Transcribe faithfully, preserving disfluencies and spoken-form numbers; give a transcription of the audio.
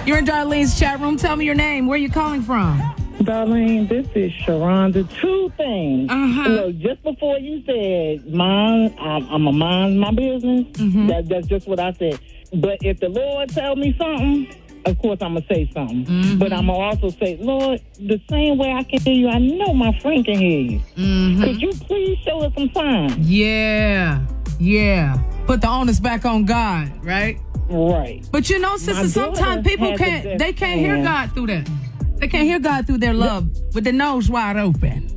You're in Darlene's chat room. Tell me your name. Where are you calling from? Darlene, this is Sharonda. Two things. Uh-huh. You know, just before you said, "Mind, I'm, I'm a mind my business." Mm-hmm. That, that's just what I said. But if the Lord tell me something, of course I'm gonna say something. Mm-hmm. But I'm gonna also say, Lord, the same way I can hear you, I know my friend can hear you. Mm-hmm. Could you please show us some signs? Yeah, yeah. Put the onus back on God, right? Right. But you know, sister, sometimes people can't. They can't hear God through that. They can't hear God through their love with the nose wide open.